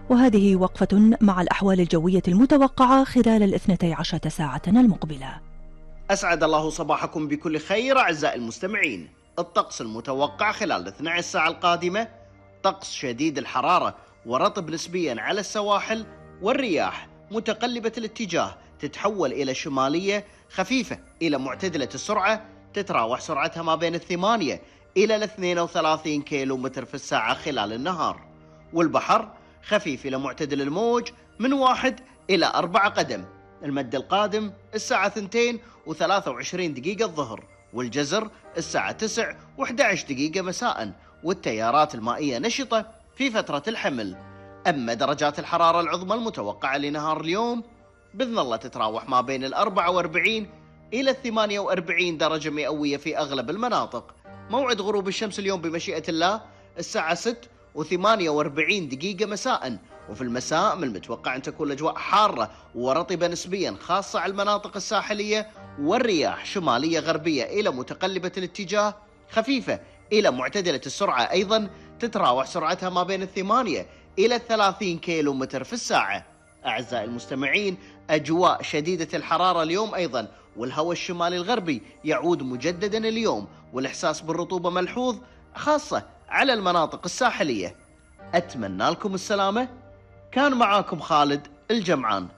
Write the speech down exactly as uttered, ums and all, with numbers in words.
وهذه وقفة مع الأحوال الجوية المتوقعة خلال الاثنتي عشرة ساعة المقبلة. أسعد الله صباحكم بكل خير أعزائي المستمعين. الطقس المتوقع خلال الاثنتي عشرة ساعة القادمة: طقس شديد الحرارة ورطب نسبيا على السواحل، والرياح متقلبة الاتجاه تتحول إلى شمالية خفيفة إلى معتدلة السرعة، تتراوح سرعتها ما بين الثمانية إلى الاثنين وثلاثين كيلو متر في الساعة خلال النهار. والبحر خفيف إلى معتدل الموج من واحد إلى أربعة قدم. المد القادم الساعة اثنتين وثلاثة وعشرين دقيقة الظهر، والجزر الساعة تسعة وإحدى عشرة دقيقة مساء، والتيارات المائية نشطة في فترة الحمل. أما درجات الحرارة العظمى المتوقعة لنهار اليوم بإذن الله تتراوح ما بين الأربعة وأربعين إلى الثمانية وأربعين درجة مئوية في أغلب المناطق. موعد غروب الشمس اليوم بمشيئة الله الساعة ستة وثمانية وأربعين دقيقة مساء، وفي المساء من المتوقع أن تكون الأجواء حارة ورطبة نسبيا خاصة على المناطق الساحلية، والرياح شمالية غربية إلى متقلبة الاتجاه خفيفة إلى معتدلة السرعة، أيضا تتراوح سرعتها ما بين الثمانية إلى الثلاثين كيلو متر في الساعة. أعزائي المستمعين، أجواء شديدة الحرارة اليوم أيضا، والهواء الشمالي الغربي يعود مجددا اليوم، والإحساس بالرطوبة ملحوظ خاصة على المناطق الساحلية. أتمنى لكم السلامة. كان معاكم خالد الجمعان.